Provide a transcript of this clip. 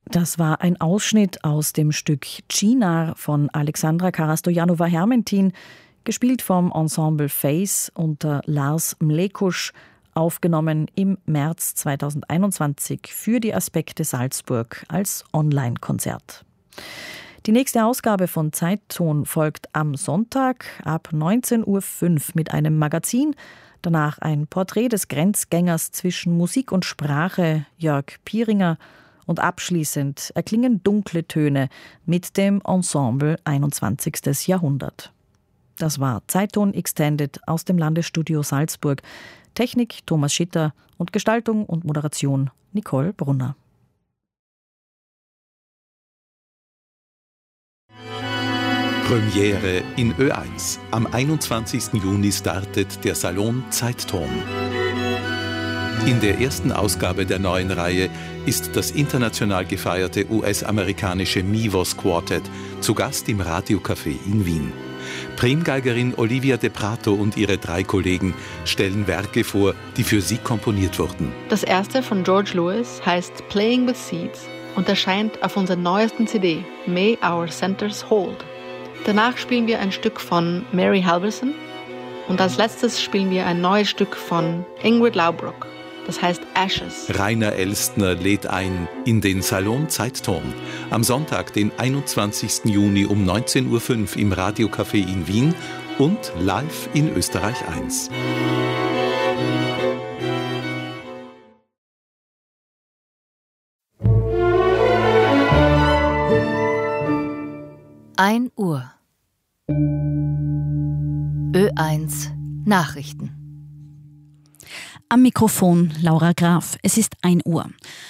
Das war ein Ausschnitt aus dem Stück Chinar von Alexandra Karastojanova-Hermentin, gespielt vom Ensemble Face unter Lars Mlekusch, aufgenommen im März 2021 für die Aspekte Salzburg als Online-Konzert. Die nächste Ausgabe von Zeitton folgt am Sonntag ab 19.05 Uhr mit einem Magazin, danach ein Porträt des Grenzgängers zwischen Musik und Sprache, Jörg Pieringer, und abschließend erklingen dunkle Töne mit dem Ensemble 21. Jahrhundert. Das war Zeitton Extended aus dem Landesstudio Salzburg. Technik Thomas Schitter und Gestaltung und Moderation Nicole Brunner. Premiere in Ö1. Am 21. Juni startet der Salon Zeitton. In der ersten Ausgabe der neuen Reihe ist das international gefeierte US-amerikanische Mivos Quartet zu Gast im Radiocafé in Wien. Primgeigerin Olivia De Prato und ihre 3 Kollegen stellen Werke vor, die für sie komponiert wurden. Das erste von George Lewis heißt Playing with Seeds und erscheint auf unserer neuesten CD May Our Centers Hold. Danach spielen wir ein Stück von Mary Halverson und als letztes spielen wir ein neues Stück von Ingrid Laubrock. Das heißt Ashes. Rainer Elstner lädt ein in den Salon Zeitton. Am Sonntag, den 21. Juni um 19.05 Uhr im Radiocafé in Wien und live in Österreich 1. Uhr. Ö1 Nachrichten. Am Mikrofon Laura Graf. Es ist 1 Uhr.